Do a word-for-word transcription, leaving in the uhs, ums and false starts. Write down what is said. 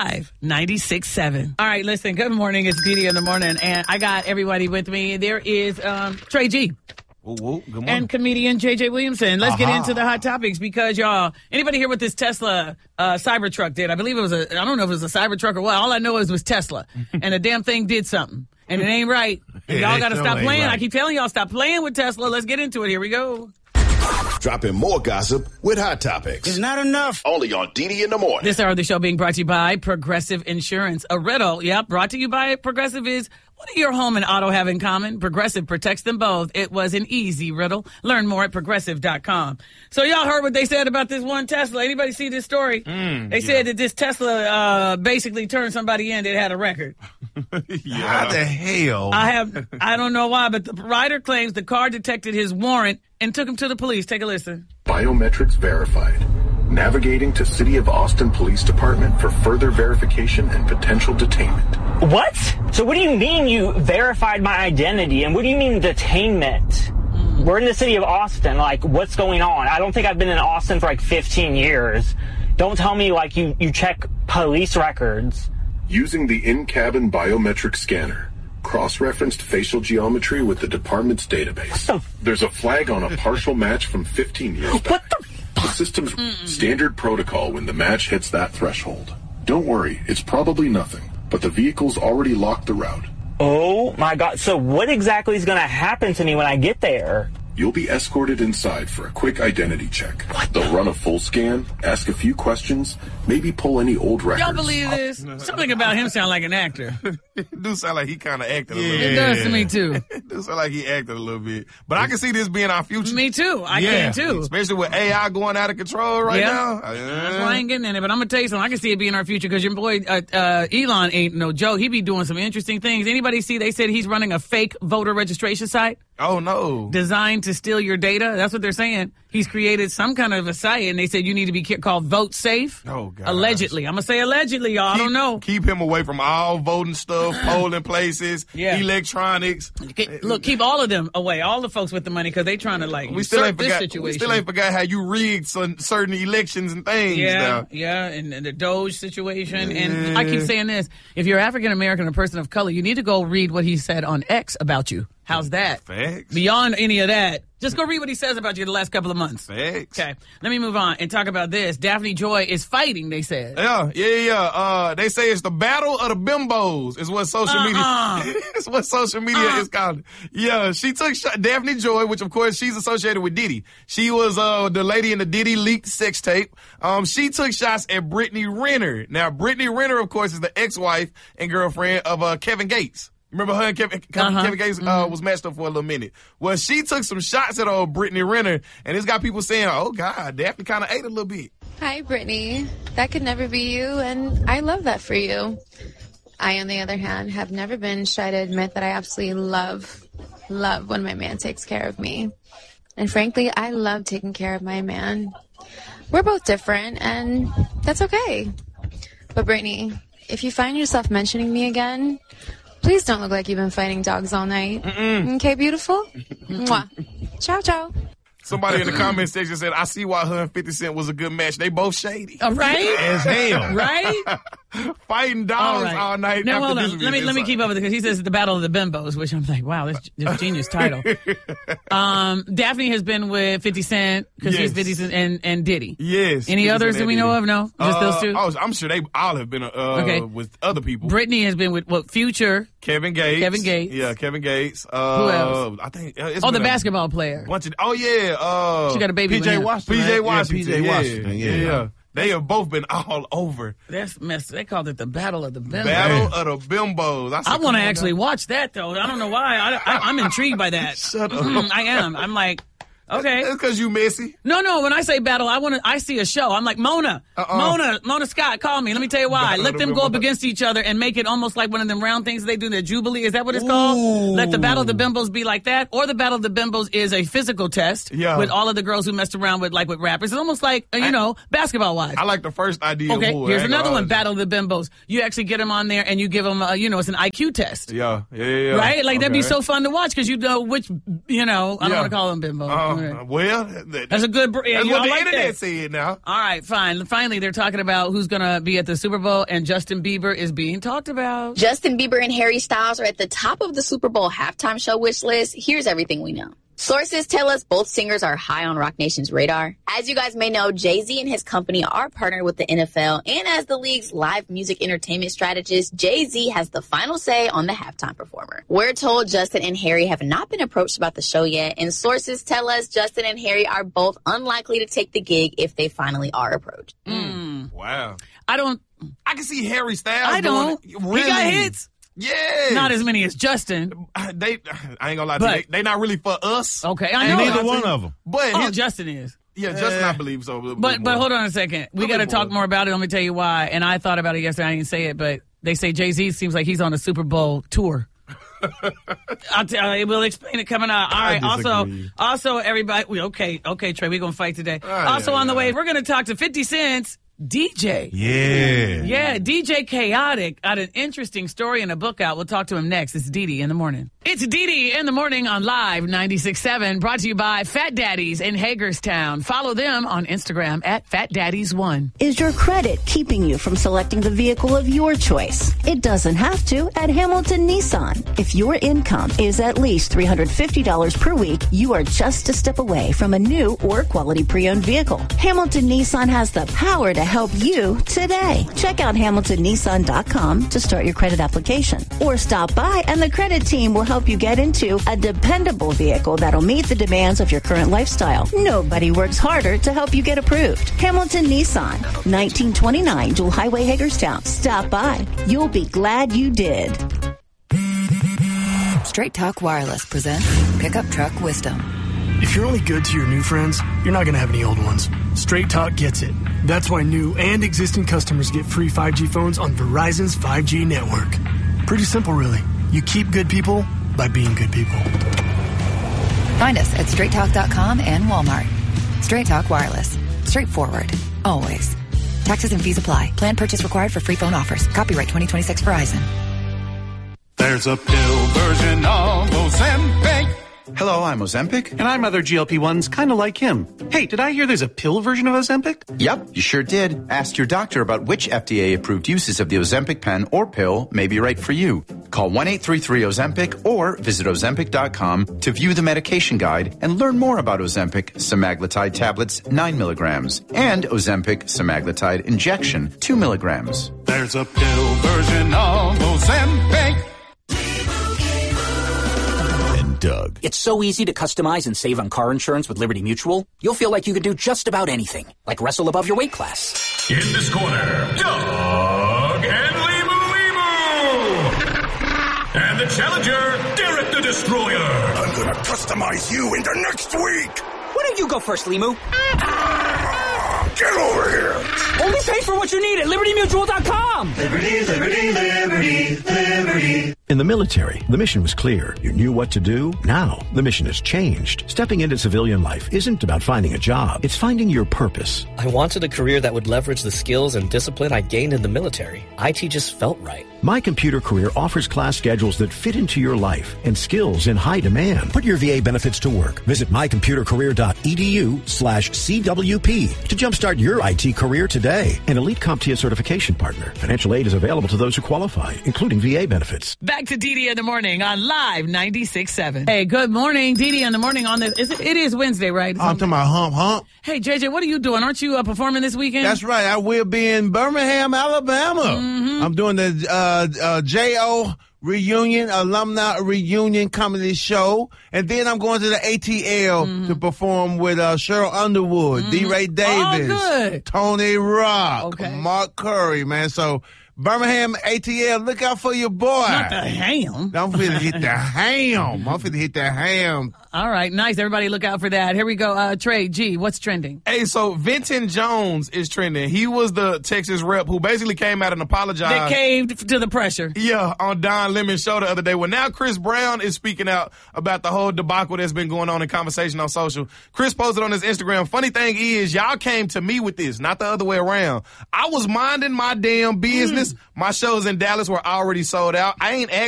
five, nine six seven. All right, listen, good morning. It's Didi in the morning, and I got everybody with me. There is um, Trey G. Whoa, whoa, good morning. And comedian J J Williamson. Let's uh-huh. get into the hot topics because, y'all, anybody hear what this Tesla uh, Cybertruck did? I believe it was a, I don't know if it was a Cybertruck or what. All I know is it was Tesla. And the damn thing did something. And it ain't right. And Yeah, y'all it got to sure stop ain't playing. right. I keep telling y'all, stop playing with Tesla. Let's get into it. Here we go. Dropping more gossip with Hot Topics. It's not enough. Only on Didi in the morning. This hour of the show being brought to you by Progressive Insurance. A riddle, yep, brought to you by Progressive is, what do your home and auto have in common? Progressive protects them both. It was an easy riddle. Learn more at progressive dot com. So y'all heard what they said about this one Tesla. Anybody see this story? Mm, they yeah. said that this Tesla uh, basically turned somebody in that had a record. yeah. How the hell? I have, I don't know why, but the rider claims the car detected his warrant and took him to the police. Take a listen. Biometrics verified. Navigating to City of Austin Police Department for further verification and potential detainment. What? So what do you mean you verified my identity? And what do you mean detainment? Mm. We're in the city of Austin. Like, what's going on? I don't think I've been in Austin for like fifteen years. Don't tell me like you, you check police records. Using the in-cabin biometric scanner, cross-referenced facial geometry with the department's database. What the? There's a flag on a partial match from fifteen years back. What the? The system's standard protocol when the match hits that threshold. Don't worry, it's probably nothing, but the vehicle's already locked the route. Oh my God. So what exactly is going to happen to me when I get there? You'll be escorted inside for a quick identity check. They'll run a full scan, ask a few questions, maybe pull any old records. Y'all believe this? Something about him sound like an actor. It do sound like he kind of acted a little It bit. does to me, too. It do sound like he acted a little bit. But I can see this being our future. Me, too. I yeah. can, too. Especially with A I going out of control right Yeah. now. That's why I ain't getting in it, but I'm gonna tell you something. I can see it being our future because your boy uh, uh, Elon ain't no joke. He be doing some interesting things. Anybody see? They said he's running a fake voter registration site Oh, no. designed to steal your data. That's what they're saying. He's created some kind of a site, and they said you need to be ca- called Vote Safe. Oh, God. Allegedly, I'm gonna say allegedly, y'all. I Keep- don't know. Keep him away from all voting stuff, polling places, Yeah. electronics. Ke- Look, keep all of them away, all the folks with the money, because they trying to like We still usurp ain't this forgot. situation. We still ain't forgot how you rigged some, certain elections and things. Yeah, now. yeah, and, and the Doge situation. And I keep saying this: if you're African American or person of color, you need to go read what he said on X about you. How's that? Facts. Beyond any of that, just go read what he says about you the last couple of months. Facts. Okay, let me move on and talk about this. Daphne Joy is fighting, they said. Yeah, yeah, yeah. Uh, they say it's the battle of the bimbos is what social Uh-uh. media it's what social media Uh-uh. is called. Yeah, she took shot, Daphne Joy, which of course she's associated with Diddy. She was uh the lady in the Diddy leaked sex tape. Um, she took shots at Brittany Renner. Now, Brittany Renner, of course, is the ex-wife and girlfriend of uh Kevin Gates. Remember her and Kevin, Kevin, Uh-huh. Kevin Gates uh, Mm-hmm. was matched up for a little minute. Well, she took some shots at old Brittany Renner, and it's got people saying, "Oh God, Daphne kind of ate a little bit." Hi, Brittany. That could never be you, and I love that for you. I, on the other hand, have never been shy to admit that I absolutely love, love when my man takes care of me. And frankly, I love taking care of my man. We're both different, and that's okay. But Brittany, if you find yourself mentioning me again, please don't look like you've been fighting dogs all night. Mm-mm. Okay, beautiful? Mwah. Ciao, ciao. Somebody in the comment section said, "I see why her and fifty Cent was a good match. They both shady." All right? As hell. Right? Fighting All dogs all, right. night. Now, after hold this on. Let me video. let me keep up with it because he says the battle of the bimbos, which I'm like, wow, that's that's a genius title. um, Daphne has been with fifty Cent because Yes. he's fifty Cent and, and Diddy. Yes. Any fifty others Cent that we and know Diddy. of? No, just Uh, those two. oh, I'm sure they all have been uh, Okay. with other people. Brittany has been with what? Future. Kevin Gates. Kevin Gates. Yeah, Kevin Gates. Uh, Who else? I think uh, it's Oh, the been a basketball player. bunch of. Oh yeah. Uh, She got a baby P J with him. Washington. P J Yeah, Washington. P J yeah, Washington, yeah. yeah. They have both been all over. That's messed. They called it the battle of the bimbos. Battle of the Bimbos. I, said, I come want to on actually now. watch that though. I don't know why. I, I, I'm intrigued by that. Shut up. Mm, I am. I'm like, okay. It's because you messy. No, no. When I say battle, I want to. I see a show. I'm like Mona, Uh-uh. Mona, Mona Scott. Call me. Let me tell you why. Battle Let of them the go up Bimbos. against each other and make it almost like one of them round things they do. The Jubilee. Is that what it's called? Ooh. Let the battle of the bimbos be like that, or the battle of the bimbos is a physical test Yeah. with all of the girls who messed around with like with rappers. It's almost like uh, you know basketball wise. I like the first idea. Okay, more. here's I ain't another gonna one. lie. Battle of the bimbos. You actually get them on there and you give them, uh, you know, it's an I Q test. Yeah, yeah, yeah. Right? Like, that'd be Okay. so fun to watch because you know which, you know, I don't Yeah. want to call them bimbo. Uh-huh. Okay. Well, that, That's a good. Br- yeah, that's you what all the like internet that. said now. All right, fine. Finally, they're talking about who's going to be at the Super Bowl, and Justin Bieber is being talked about. Justin Bieber and Harry Styles are at the top of the Super Bowl halftime show wish list. Here's everything we know. Sources tell us both singers are high on Roc Nation's radar. As you guys may know, Jay-Z and his company are partnered with the N F L, and as the league's live music entertainment strategist, Jay-Z has the final say on the halftime performer. We're told Justin and Harry have not been approached about the show yet, and sources tell us Justin and Harry are both unlikely to take the gig if they finally are approached. Mm. Wow. I don't. I can see Harry Styles. I don't. Doing it. Really? He got hits. Yeah. Not as many as Justin. They, I ain't gonna lie to But- you. They, they not really for us. Okay, I And know. neither one of them. But Oh, his- Justin is. yeah, Justin, I believe so. But but hold on a second. We A got to bit talk more. more about it. Let me tell you why. And I thought about it yesterday. I didn't say it, but they say Jay-Z seems like he's on a Super Bowl tour. I'll tell you, we'll explain it coming out. All I right. Also, disagree. also everybody. We, okay, okay, Trey. We're gonna fight today. Oh, also yeah, on the yeah. way, we're gonna talk to fifty Cent's D J. Yeah. Yeah, D J Chaotic got an interesting story and a book out. We'll talk to him next. It's Dee Dee in the morning. It's Dee Dee in the morning on Live ninety-six point seven, brought to you by Fat Daddies in Hagerstown. Follow them on Instagram at Fat Daddies one. Is your credit keeping you from selecting the vehicle of your choice? It doesn't have to at Hamilton Nissan. If your income is at least three hundred fifty dollars per week, you are just a step away from a new or quality pre-owned vehicle. Hamilton Nissan has the power to help you today. Check out hamilton nissan dot com to start your credit application, or stop by and the credit team will help you get into a dependable vehicle that'll meet the demands of your current lifestyle. Nobody works harder to help you get approved. Hamilton Nissan, nineteen twenty-nine Jewel Highway, Hagerstown. Stop by. You'll be glad you did. Straight Talk Wireless presents Pickup Truck Wisdom. If you're only good to your new friends, you're not going to have any old ones. Straight Talk gets it. That's why new and existing customers get free five G phones on Verizon's five G network. Pretty simple, really. You keep good people by being good people. Find us at straight talk dot com and Walmart. Straight Talk Wireless. Straightforward. Always. Taxes and fees apply. Plan purchase required for free phone offers. Copyright twenty twenty-six Verizon. There's a pill version of Ozempic. Hello, I'm Ozempic. And I'm other G L P ones kind of like him. Hey, did I hear there's a pill version of Ozempic? Yep, you sure did. Ask your doctor about which F D A-approved uses of the Ozempic pen or pill may be right for you. Call one eight three three Ozempic or visit ozempic dot com to view the medication guide and learn more about Ozempic semaglutide tablets nine milligrams and Ozempic semaglutide injection two milligrams. There's a pill version of Ozempic. Doug. It's so easy to customize and save on car insurance with Liberty Mutual. You'll feel like you can do just about anything, like wrestle above your weight class. In this corner, Doug and Limu Limu. And the challenger, Derek the Destroyer. I'm gonna customize you into next week. Why don't you go first, Limu? Ah, get over here. Only pay for what you need at liberty mutual dot com. Liberty, liberty, liberty, liberty. In the military, the mission was clear. You knew what to do. Now, the mission has changed. Stepping into civilian life isn't about finding a job. It's finding your purpose. I wanted a career that would leverage the skills and discipline I gained in the military. I T just felt right. My Computer Career offers class schedules that fit into your life and skills in high demand. Put your V A benefits to work. Visit my computer career dot e d u slash C W P to jumpstart your I T career today. An elite CompTIA certification partner. Financial aid is available to those who qualify, including V A benefits. Back to Dee Dee in the morning on Live ninety-six point seven. Hey, good morning, Dee Dee in the morning on this. Is it, it is Wednesday, right? I'm talking about hump hump. Hey, J J, what are you doing? Aren't you uh, performing this weekend? That's right. I will be in Birmingham, Alabama. Mm-hmm. I'm doing the uh, uh, J O reunion, alumni reunion comedy show. And then I'm going to the A T L mm-hmm. to perform with uh, Cheryl Underwood, mm-hmm. D. Ray Davis, oh, good. Tony Rock, okay. Mark Curry, man. So Birmingham, A T L, look out for your boy. Not the ham. I'm finna hit the ham. I'm finna hit the ham. All right, nice. Everybody look out for that. Here we go. Uh, Trey, G, what's trending? Hey, so Vinton Jones is trending. He was the Texas rep who basically came out and apologized. That caved to the pressure. Yeah, on Don Lemon's show the other day. Well, now Chris Brown is speaking out about the whole debacle that's been going on in conversation on social. Chris posted on his Instagram, funny thing is, y'all came to me with this, not the other way around. I was minding my damn business. Mm. My shows in Dallas were already sold out. I ain't